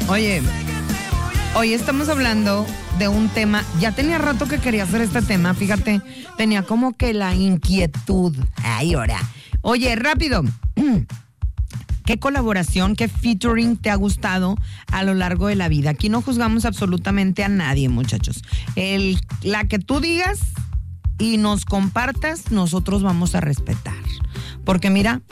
Oye, hoy estamos hablando de un tema, ya tenía rato que quería hacer este tema, fíjate, tenía como que la inquietud. Ay, ahora. Oye, rápido. ¿Qué colaboración, qué featuring te ha gustado a lo largo de la vida? Aquí no juzgamos absolutamente a nadie, muchachos. La que tú digas y nos compartas, nosotros vamos a respetar. Porque mira,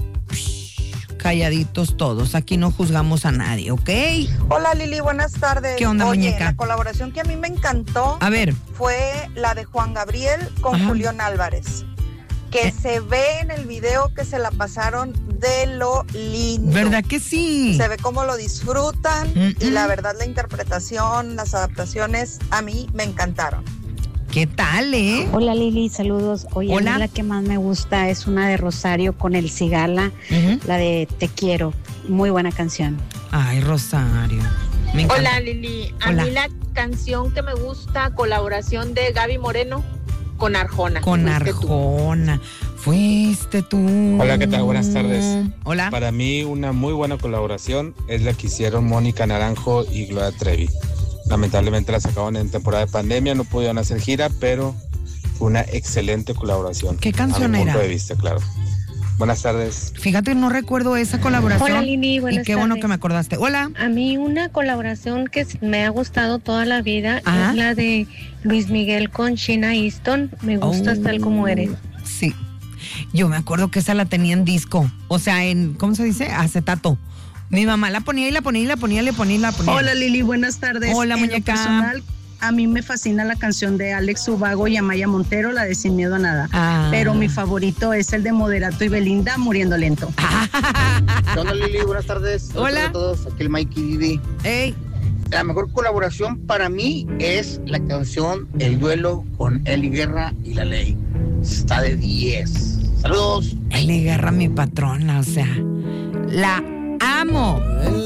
calladitos todos, aquí no juzgamos a nadie, ¿ok? Hola Lili, buenas tardes. ¿Qué onda, Oye, muñeca? La colaboración que a mí me encantó A ver. fue la de Juan Gabriel con Julián Álvarez. Que se ve en el video que se la pasaron de lo lindo. ¿Verdad que sí? Se ve cómo lo disfrutan y la verdad la interpretación, las adaptaciones a mí me encantaron. ¿Qué tal, Hola Lili, saludos. Oye, Hola. a mí la que más me gusta es una de Rosario con el Cigala, la de Te Quiero. Muy buena canción. Ay, Rosario. Me encanta. Hola Lili, a Hola. mí la canción que me gusta, colaboración de Gaby Moreno con Arjona. Con Arjona. Fuiste tú. Hola, ¿qué tal? Buenas tardes. Hola. Para mí una muy buena colaboración es la que hicieron Mónica Naranjo y Gloria Trevi. Lamentablemente la sacaron en temporada de pandemia, no pudieron hacer gira, pero fue una excelente colaboración. ¿Qué canción a mi era? punto de vista, claro. Buenas tardes. Fíjate, no recuerdo esa colaboración. Hola Lili, buenas Y qué bueno tardes. que me acordaste. Hola. A mí una colaboración que me ha gustado toda la vida Ajá. es la de Luis Miguel con Sheena Easton. Me gustas tal como eres. Sí. Yo me acuerdo que esa la tenía en disco. O sea, en, ¿cómo se dice? Acetato. Mi mamá la ponía y la ponía y la ponía y la ponía y la ponía. Hola Lili, buenas tardes. Hola, En lo muñeca. personal, a mí me fascina la canción de Alex Ubago y Amaya Montero, la de Sin Miedo a Nada. Pero mi favorito es el de Moderato y Belinda, Muriendo Lento. ¿Qué onda Lili? Buenas tardes. Hola. a todos, aquí el Mikey Didi. Hey. La mejor colaboración para mí es la canción El Duelo con Eli Guerra y La Ley. Está de 10. Saludos. Eli Guerra, mi patrona, o sea, la amo.